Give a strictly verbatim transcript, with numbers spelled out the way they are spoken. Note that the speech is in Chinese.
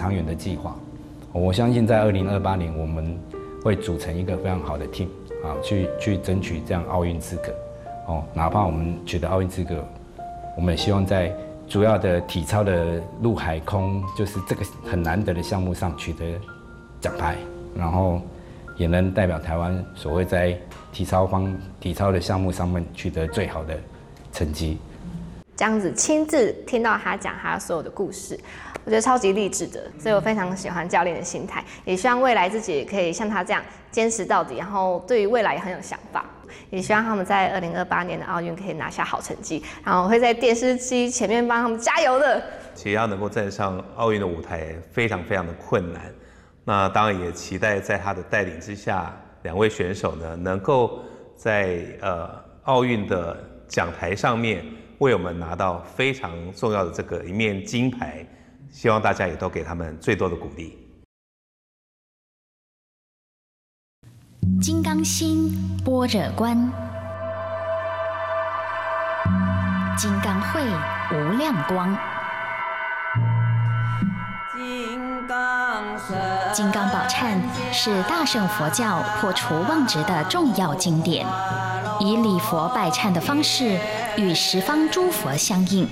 长远的计划。我相信在二零二八年，我们会组成一个非常好的 team 啊，去去争取这样奥运资格。哦，哪怕我们取得奥运资格，我们也希望在主要的体操的陆海空，就是这个很难得的项目上取得奖牌，然后也能代表台湾所谓在体操方体操的项目上面取得最好的成绩。 这样子亲自听到他讲他所有的故事，我觉得超级励志的，所以我非常喜欢教练的心态，也希望未来自己也可以像他这样坚持到底，然后对于未来也很有想法。也希望他们在二零二八年的奥运可以拿下好成绩，然后我会在电视机前面帮他们加油的。 其实要能够站上奥运的舞台，非常非常的困难。那当然也期待在他的带领之下，两位选手呢能够在呃奥运的讲台上面为我们拿到非常重要的这个一面金牌。希望大家也都给他们最多的鼓励。 金刚心般若观，金刚慧无量光。金刚宝忏是大乘佛教破除妄执的重要经典，以礼佛拜忏的方式与十方诸佛相应，